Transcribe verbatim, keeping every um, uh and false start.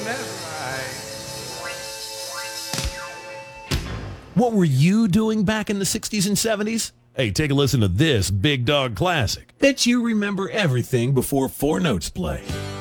What were you doing back in the sixties and seventies? Hey, take a listen to this Big Dog Classic. Bet you remember everything before Four Notes play.